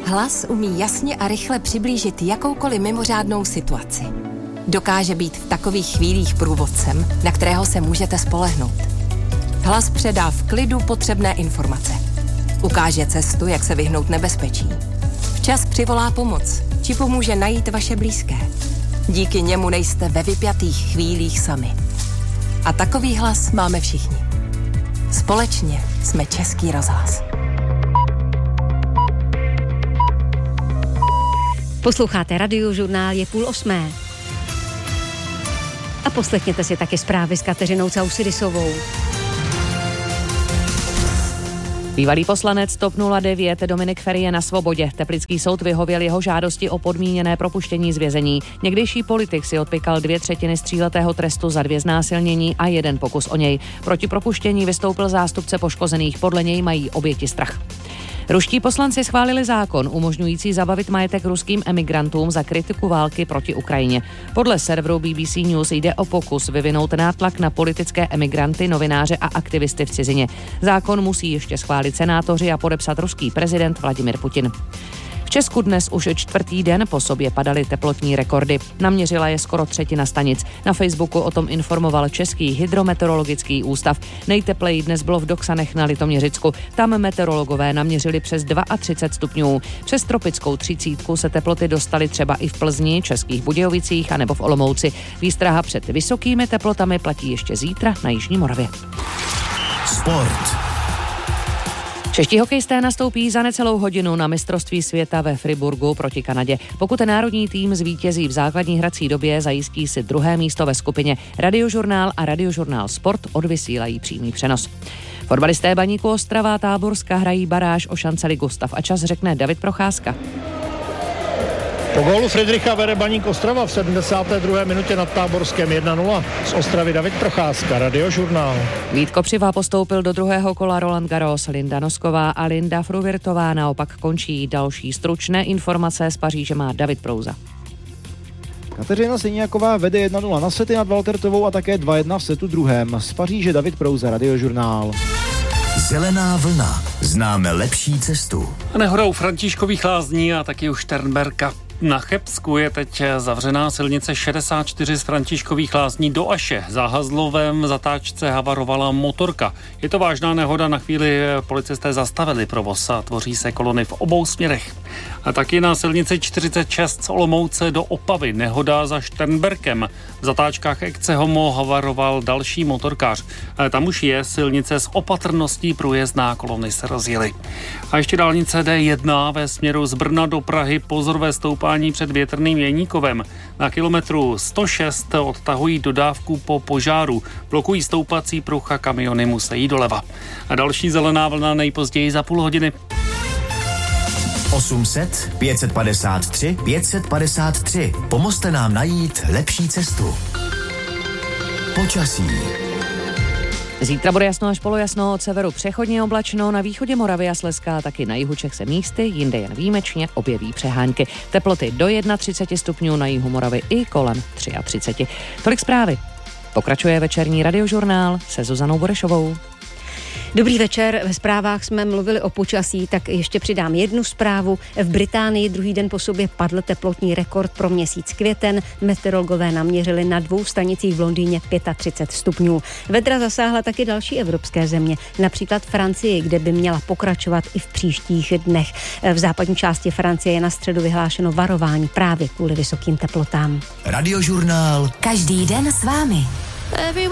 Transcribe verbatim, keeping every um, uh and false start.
Hlas umí jasně a rychle přiblížit jakoukoliv mimořádnou situaci. Dokáže být v takových chvílích průvodcem, na kterého se můžete spolehnout. Hlas předá v klidu potřebné informace. Ukáže cestu, jak se vyhnout nebezpečí. Včas přivolá pomoc, či pomůže najít vaše blízké. Díky němu nejste ve vypjatých chvílích sami. A takový hlas máme všichni. Společně jsme Český rozhlas. Posloucháte Radiožurnál, je půl osmé. A poslechněte si taky zprávy s Kateřinou Causydisovou. Bývalý poslanec TOP nula devět Dominik Feri je na svobodě. Teplický soud vyhověl jeho žádosti o podmíněné propuštění z vězení. Někdejší politik si odpykal dvě třetiny stříletého trestu za dvě znásilnění a jeden pokus o něj. Proti propuštění vystoupil zástupce poškozených, podle něj mají oběti strach. Ruští poslanci schválili zákon umožňující zabavit majetek ruským emigrantům za kritiku války proti Ukrajině. Podle serveru B B C News jde o pokus vyvinout nátlak na politické emigranty, novináře a aktivisty v cizině. Zákon musí ještě schválit senátoři a podepsat ruský prezident Vladimir Putin. V Česku dnes už čtvrtý den po sobě padaly teplotní rekordy. Naměřila je skoro třetina stanic. Na Facebooku o tom informoval Český hydrometeorologický ústav. Nejtepleji dnes bylo v Doksanech na Litoměřicku. Tam meteorologové naměřili přes třicet dva stupňů. Přes tropickou třicítku se teploty dostaly třeba i v Plzni, Českých Budějovicích a nebo v Olomouci. Výstraha před vysokými teplotami platí ještě zítra na Jižní Moravě. Sport. Čeští hokejisté nastoupí za necelou hodinu na mistrovství světa ve Friburgu proti Kanadě. Pokud národní tým zvítězí v základní hrací době, zajistí si druhé místo ve skupině. Radiožurnál a Radiožurnál Sport odvysílají přímý přenos. Fotbalisté Baníku Ostrava a Táborska hrají baráž o šanceligu. Stav a čas řekne David Procházka. Po gólu Fridricha vede Baník Ostrava v sedmdesáté druhé minutě nad Táborskem jedna nula. Z Ostravy David Procházka, Radiožurnál. Vít Kopřiva postoupil do druhého kola Roland Garros. Linda Nosková a Linda Fruvirtová naopak končí. Další stručné informace z Paříže má David Prouza. Kateřina Siniaková vede jedna nula na sety nad Valtertovou a také dva jedna v setu druhém. Z Paříže David Prouza, Radiožurnál. Zelená vlna. Známe lepší cestu. A nehoda u Františkových lázní a taky u Šternberka. Na Chebsku je teď zavřená silnice šedesát čtyři z Františkových lázní do Aše. Za Hazlovem zatáčce havarovala motorka. Je to vážná nehoda, na chvíli policisté zastavili provoz a tvoří se kolony v obou směrech. A taky na silnici čtyřicet šest z Olomouce do Opavy nehoda za Šternberkem. V zatáčkách Ekcehomo havaroval další motorkář. A tam už je silnice s opatrností průjezdná, kolony se rozjely. A ještě dálnice D jedna ve směru z Brna do Prahy, pozor ve stoupání před Větrným Jeníkovem. Na kilometru sto šest odtahují dodávku po požáru. Blokují stoupací pruh a kamiony musí doleva. A další zelená vlna nejpozději za půl hodiny. osm set pět set padesát tři pět set padesát tři. Pomozte nám najít lepší cestu. Počasí. Zítra bude jasno až polojasno, od severu přechodně oblačno, na východě Moravy a Slezska a taky na jihu Čech se místy, jinde jen výjimečně objeví přehánky. Teploty do třicet jedna stupňů, na jihu Moravy i kolem třicet tři. Tolik zprávy. Pokračuje večerní Radiožurnál se Zuzanou Borešovou. Dobrý večer, ve zprávách jsme mluvili o počasí, tak ještě přidám jednu zprávu. V Británii druhý den po sobě padl teplotní rekord pro měsíc květen. Meteorologové naměřili na dvou stanicích v Londýně třicet pět stupňů. Vedra zasáhla taky další evropské země, například Francii, kde by měla pokračovat i v příštích dnech. V západní části Francie je na středu vyhlášeno varování právě kvůli vysokým teplotám. Radiožurnál. Každý den s vámi.